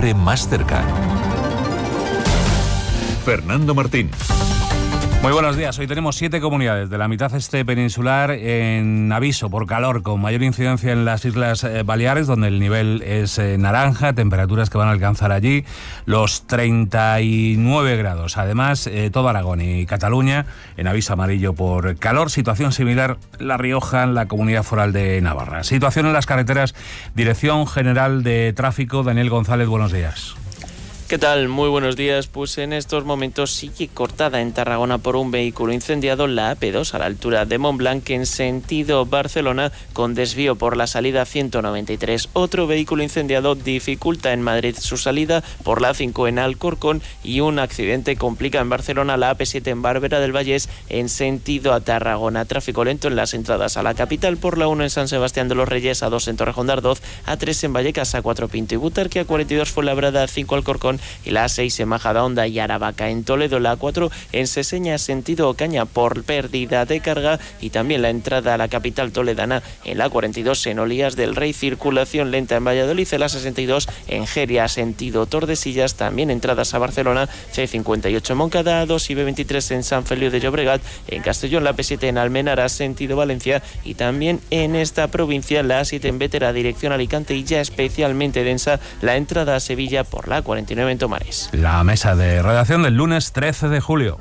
esté más cerca. Fernando Martín. Muy buenos días. Hoy tenemos 7 comunidades de la mitad este peninsular en aviso por calor, con mayor incidencia en las Islas Baleares, donde el nivel es naranja, temperaturas que van a alcanzar allí los 39 grados. Además, todo Aragón y Cataluña en aviso amarillo por calor. Situación similar La Rioja, en la Comunidad Foral de Navarra. Situación en las carreteras. Dirección General de Tráfico, Daniel González, buenos días. ¿Qué tal? Muy buenos días. Pues en estos momentos sigue cortada en Tarragona por un vehículo incendiado la AP2 a la altura de Montblanc en sentido Barcelona, con desvío por la salida 193. Otro vehículo incendiado dificulta en Madrid su salida por la A5 en Alcorcón, y un accidente complica en Barcelona la AP7 en Barbera del Vallés en sentido a Tarragona. Tráfico lento en las entradas a la capital por la 1 en San Sebastián de los Reyes, A2 en Torrejón de Ardoz, A3 en Vallecas, A4 Pinto y Butarque, A42 Fuenlabrada, A5 Alcorcón y la A6 en Majadahonda y Aravaca. En Toledo la A4 en Seseña sentido Ocaña por pérdida de carga, y también la entrada a la capital toledana en la A42 en Olías del Rey. Circulación lenta en Valladolid, en la 62 en Geria sentido Tordesillas, también entradas a Barcelona, C58 en Moncada, A2 y B23 en San Feliu de Llobregat, en Castellón la P7 en Almenara sentido Valencia, y también en esta provincia la A7 en Bétera dirección Alicante, y ya especialmente densa la entrada a Sevilla por la A49 en Tomares. La mesa de redacción del lunes 13 de julio.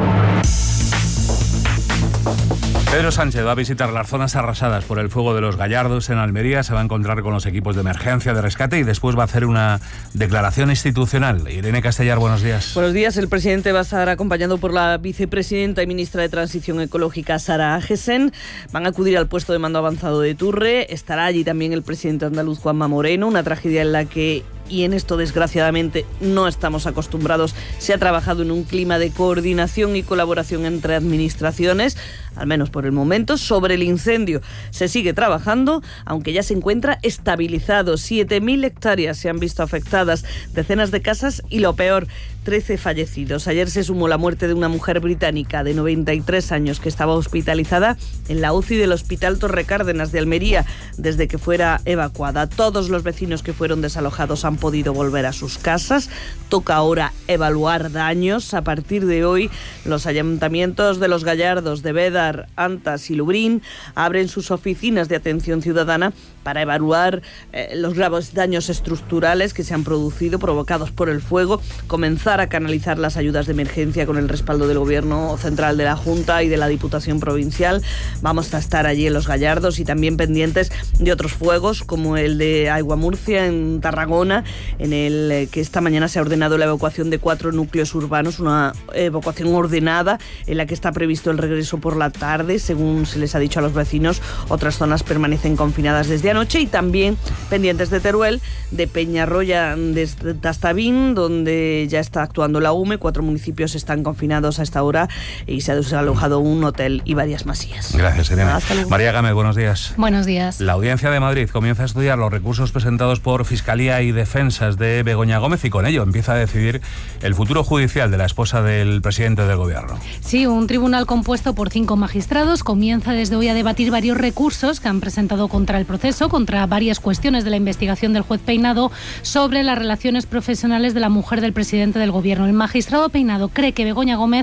Pedro Sánchez va a visitar las zonas arrasadas por el fuego de los Gallardos en Almería, se va a encontrar con los equipos de emergencia, de rescate, y después va a hacer una declaración institucional. Irene Castellar, buenos días. Buenos días. El presidente va a estar acompañado por la vicepresidenta y ministra de Transición Ecológica, Sara Agesen. Van a acudir al puesto de mando avanzado de Turre. Estará allí también el presidente andaluz, Juanma Moreno. Una tragedia en la que, y en esto desgraciadamente no estamos acostumbrados, se ha trabajado en un clima de coordinación y colaboración entre administraciones, al menos por el momento. Sobre el incendio se sigue trabajando, aunque ya se encuentra estabilizado. 7.000 hectáreas se han visto afectadas, decenas de casas y, lo peor, 13 fallecidos. Ayer se sumó la muerte de una mujer británica de 93 años que estaba hospitalizada en la UCI del Hospital Torre Cárdenas de Almería desde que fuera evacuada. Todos los vecinos que fueron desalojados han podido volver a sus casas. Toca ahora evaluar daños. A partir de hoy, los ayuntamientos de Los Gallardos, de Bédar, Antas y Lubrín abren sus oficinas de atención ciudadana para evaluar los graves daños estructurales que se han producido provocados por el fuego, comenzar a canalizar las ayudas de emergencia con el respaldo del Gobierno Central, de la Junta y de la Diputación Provincial. Vamos a estar allí en Los Gallardos y también pendientes de otros fuegos, como el de Aiguamurcia en Tarragona, en el que esta mañana se ha ordenado la evacuación de 4 núcleos urbanos, una evacuación ordenada en la que está previsto el regreso por la tarde, según se les ha dicho a los vecinos. Otras zonas permanecen confinadas desde anoche, y también pendientes de Teruel, de Peñarroya, de Tastavín, donde ya está actuando la UME. 4 municipios están confinados a esta hora y se ha desalojado un hotel y varias masías. Gracias, Irene. María Gámez, buenos días. Buenos días. La Audiencia de Madrid comienza a estudiar los recursos presentados por Fiscalía y Defensas de Begoña Gómez, y con ello empieza a decidir el futuro judicial de la esposa del presidente del Gobierno. Sí, un tribunal compuesto por 5 magistrados comienza desde hoy a debatir varios recursos que han presentado contra el proceso, contra varias cuestiones de la investigación del juez Peinado sobre las relaciones profesionales de la mujer del presidente del Gobierno. El magistrado Peinado cree que Begoña Gómez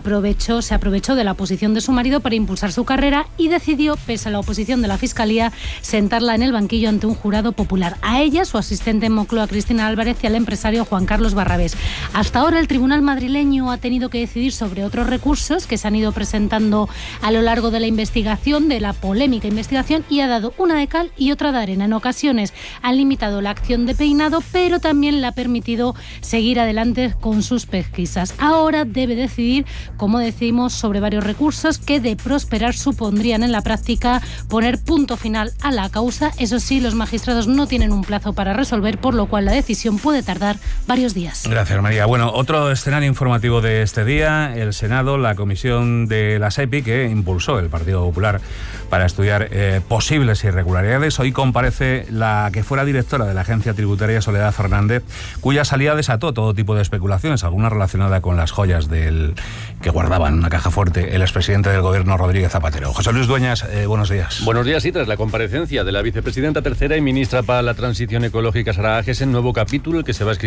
se aprovechó de la posición de su marido para impulsar su carrera y decidió, pese a la oposición de la Fiscalía, sentarla en el banquillo ante un jurado popular. A ella, su asistente en Moncloa, Cristina Álvarez, y al empresario Juan Carlos Barrabés. Hasta ahora el tribunal madrileño ha tenido que decidir sobre otros recursos que se han ido presentando a lo largo de la investigación, de la polémica investigación, y ha dado una de cal y otra de arena. En ocasiones han limitado la acción de Peinado, pero también le ha permitido seguir adelante con sus pesquisas. Ahora debe decidir, como decimos, sobre varios recursos que, de prosperar, supondrían en la práctica poner punto final a la causa. Eso sí, los magistrados no tienen un plazo para resolver, por lo cual la decisión puede tardar varios días. Gracias, María. Bueno, otro escenario informativo de este día: el Senado, la comisión de la SEPI que impulsó el Partido Popular para estudiar posibles irregularidades. Hoy comparece la que fuera directora de la Agencia Tributaria, Soledad Fernández, cuya salida desató todo tipo de especulaciones, alguna relacionada con las joyas que guardaba en una caja fuerte el expresidente del Gobierno, Rodríguez Zapatero. José Luis Dueñas, buenos días. Buenos días. Y tras la comparecencia de la vicepresidenta tercera y ministra para la Transición Ecológica, Sara Agesen, nuevo capítulo el que se va a escribir